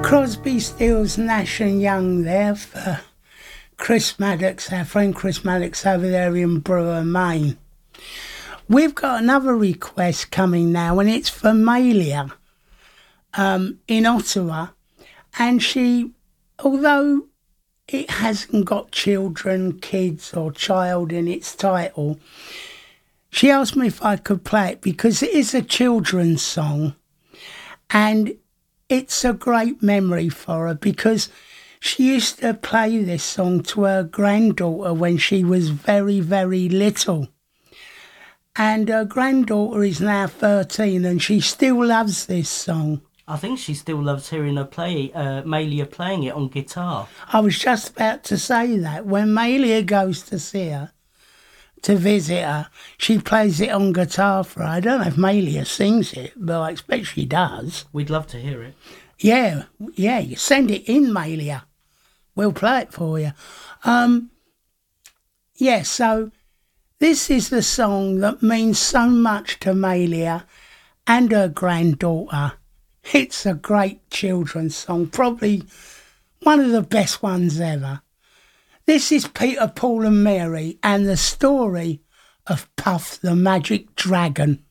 Crosby, Stills, Nash and Young there for Chris Maddox, our friend Chris Maddox over there in Brewer, Maine. We've got another request coming now, and it's for Malia in Ottawa. And she, although it hasn't got children, kids or child in its title, she asked me if I could play it because it is a children's song. And it's a great memory for her because she used to play this song to her granddaughter when she was very, very little. And her granddaughter is now 13 and she still loves this song. I think she still loves hearing her play, Malia playing it on guitar. I was just about to say that. When Malia goes to see her, to visit her, she plays it on guitar for her. I don't know if Malia sings it, but I expect she does. We'd love to hear it. Yeah, you send it in, Malia. We'll play it for you. So this is the song that means so much to Malia and her granddaughter. It's a great children's song, probably one of the best ones ever. This is Peter, Paul and Mary and the story of Puff the Magic Dragon.